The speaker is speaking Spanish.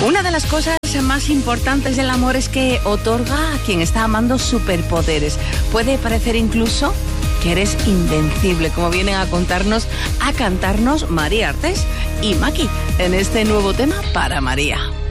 Una de las cosas más importantes del amor es que otorga a quien está amando superpoderes. Puede parecer incluso que eres invencible, como vienen a cantarnos María Artés y Maki en este nuevo tema para María.